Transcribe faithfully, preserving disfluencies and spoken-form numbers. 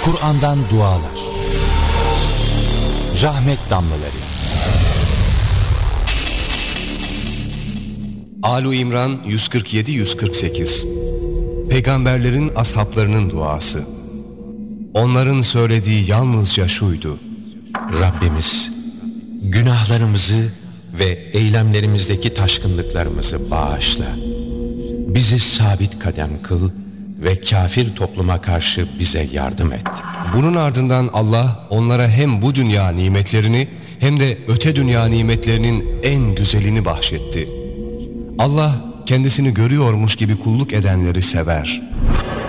Kur'an'dan dualar, rahmet damlaları. Âl-i İmran yüz kırk yedi yüz kırk sekiz. Peygamberlerin ashablarının duası. Onların söylediği yalnızca şuydu: Rabbimiz, günahlarımızı ve eylemlerimizdeki taşkınlıklarımızı bağışla. Bizi sabit kadem kıl ve kafir topluma karşı bize yardım et. Bunun ardından Allah onlara hem bu dünya nimetlerini hem de öte dünya nimetlerinin en güzelini bahşetti. Allah kendisini görüyormuş gibi kulluk edenleri sever.